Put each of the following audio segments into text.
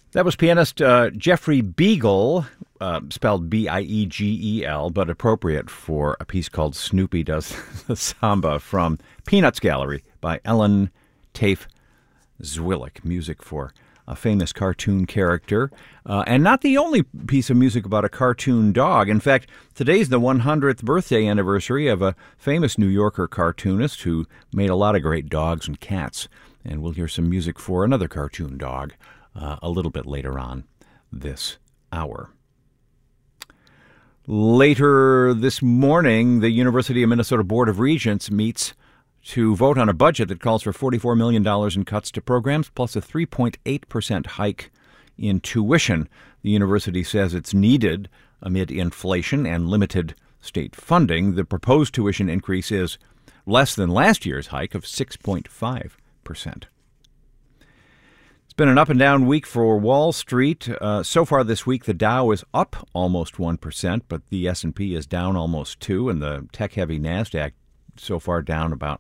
That was pianist Jeffrey Beagle, spelled Biegel, but appropriate for a piece called Snoopy Does the Samba from Peanuts Gallery by Ellen Tafe Zwillick. Music for a famous cartoon character, and not the only piece of music about a cartoon dog. In fact, today's the 100th birthday anniversary of a famous New Yorker cartoonist who made a lot of great dogs and cats, and we'll hear some music for another cartoon dog a little bit later on this hour. Later this morning, the University of Minnesota Board of Regents meets to vote on a budget that calls for $44 million in cuts to programs, plus a 3.8% hike in tuition. The university says it's needed amid inflation and limited state funding. The proposed tuition increase is less than last year's hike of 6.5%. It's been an up and down week for Wall Street. So far this week, the Dow is up almost 1%, but the S&P is down almost 2%, and the tech-heavy NASDAQ so far down about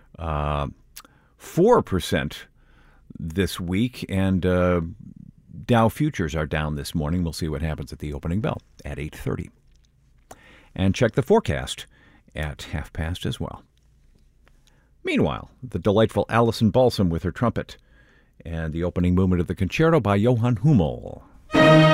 4% this week, and Dow futures are down this morning. We'll see what happens at the opening bell at 8:30. And check the forecast at 5:30 as well. Meanwhile, the delightful Alison Balsam with her trumpet and the opening movement of the concerto by Johann Hummel.